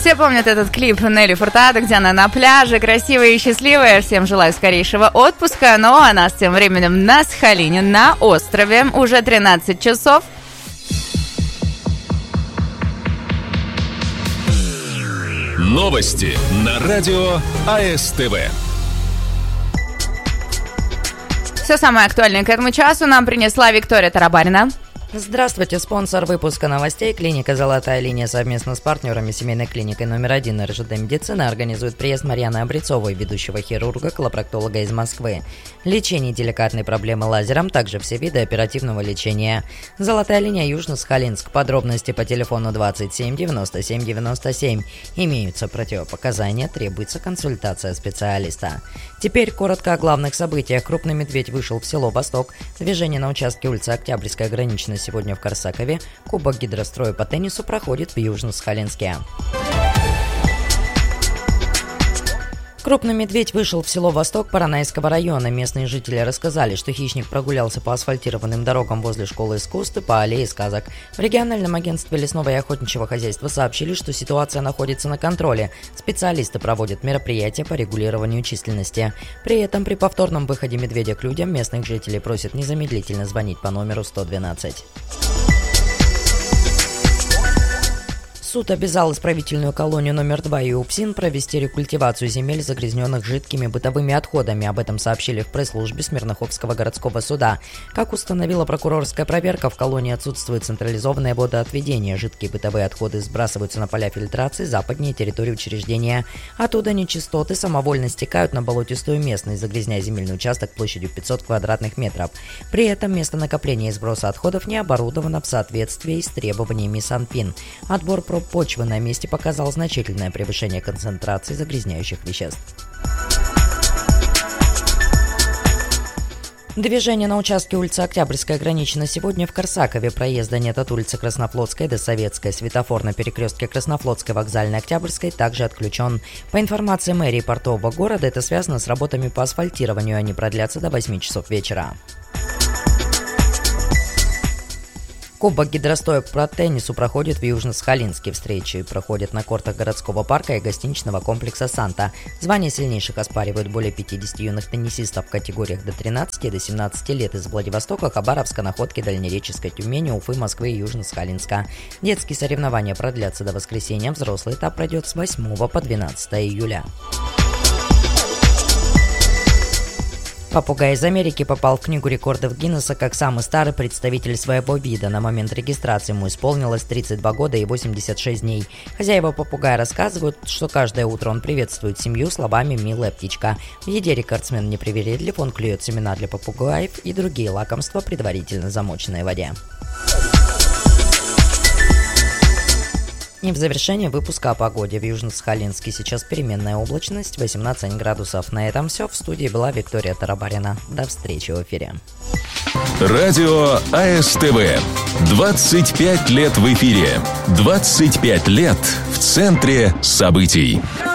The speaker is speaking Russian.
Все помнят этот клип Нелли Фуртадо, где она на пляже, красивая и счастливая. Всем желаю скорейшего отпуска. Ну а нас тем временем на Сахалине, на острове, уже 13 часов. Новости на радио АСТВ. Все самое актуальное к этому часу нам принесла Виктория Тарабарина. Здравствуйте, спонсор выпуска новостей. Клиника «Золотая линия» совместно с партнерами семейной клиникой номер 1 РЖД «Медицина» организует приезд Марьяны Обрецовой, ведущего хирурга-колопроктолога из Москвы. Лечение деликатной проблемы лазером, также все виды оперативного лечения. «Золотая линия» Южно-Сахалинск. Подробности по телефону 27 97 97. Имеются противопоказания, требуется консультация специалиста. Теперь коротко о главных событиях. Крупный медведь вышел в село Восток. Движение на участке улицы Октябрьской ограничено сегодня в Корсакове. Кубок гидростроя по теннису проходит в Южно-Сахалинске. Крупный медведь вышел в село Восток Поронайского района. Местные жители рассказали, что хищник прогулялся по асфальтированным дорогам возле школы искусств и по аллее сказок. В региональном агентстве лесного и охотничьего хозяйства сообщили, что ситуация находится на контроле. Специалисты проводят мероприятия по регулированию численности. При этом при повторном выходе медведя к людям местных жителей просят незамедлительно звонить по номеру 112. Суд обязал исправительную колонию номер 2 и УПСИН провести рекультивацию земель, загрязненных жидкими бытовыми отходами. Об этом сообщили в пресс-службе Смирноховского городского суда. Как установила прокурорская проверка, в колонии отсутствует централизованное водоотведение. Жидкие бытовые отходы сбрасываются на поля фильтрации западнее территории учреждения. Оттуда нечистоты самовольно стекают на болотистую местность, загрязняя земельный участок площадью 500 квадратных метров. При этом место накопления и сброса отходов не оборудовано в соответствии с требованиями Санпин. Отбор проб почвы на месте показал значительное превышение концентрации загрязняющих веществ. Движение на участке улицы Октябрьской ограничено сегодня в Корсакове. Проезда нет от улицы Краснофлотской до Советской. Светофор на перекрестке Краснофлотской, Вокзальной, Октябрьской также отключен. По информации мэрии портового города, это связано с работами по асфальтированию. Они продлятся до 8 часов вечера. Кубок гидростроя по теннису проходит в Южно-Сахалинске. Встречи проходят на кортах городского парка и гостиничного комплекса «Санта». Звание сильнейших оспаривают более 50 юных теннисистов в категориях до 13 и до 17 лет из Владивостока, Хабаровска, Находки, Дальнереческой, Тюмени, Уфы, Москвы и Южно-Сахалинска. Детские соревнования продлятся до воскресенья. Взрослый этап пройдет с 8 по 12 июля. Попугай из Америки попал в книгу рекордов Гиннесса как самый старый представитель своего вида. На момент регистрации ему исполнилось 32 года и 86 дней. Хозяева попугая рассказывают, что каждое утро он приветствует семью словами «милая птичка». В еде рекордсмен непривередлив, он клюет семена для попугаев и другие лакомства, предварительно замоченные в воде. И в завершение выпуска о погоде. В Южно-Сахалинске сейчас переменная облачность, 18 градусов. На этом все. В студии была Виктория Тарабарина. До встречи в эфире. Радио АСТВ. 25 лет в эфире. 25 лет в центре событий.